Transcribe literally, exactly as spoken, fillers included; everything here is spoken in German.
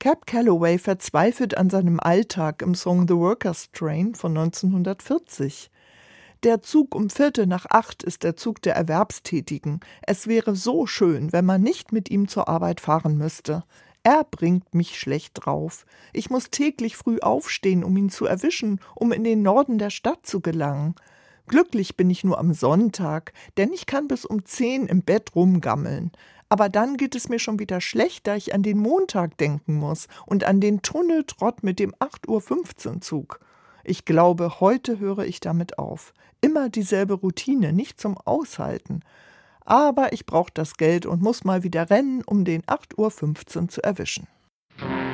Cab Calloway verzweifelt an seinem Alltag im Song The Workers' Train von neunzehnhundertvierzig. Der Zug um Viertel nach acht ist der Zug der Erwerbstätigen. Es wäre so schön, wenn man nicht mit ihm zur Arbeit fahren müsste. Er bringt mich schlecht drauf. Ich muss täglich früh aufstehen, um ihn zu erwischen, um in den Norden der Stadt zu gelangen. Glücklich bin ich nur am Sonntag, denn ich kann bis um zehn im Bett rumgammeln. Aber dann geht es mir schon wieder schlecht, da ich an den Montag denken muss und an den Tunneltrott mit dem acht Uhr fünfzehn Zug. Ich glaube, heute höre ich damit auf. Immer dieselbe Routine, nicht zum Aushalten. Aber ich brauche das Geld und muss mal wieder rennen, um den acht Uhr fünfzehn zu erwischen.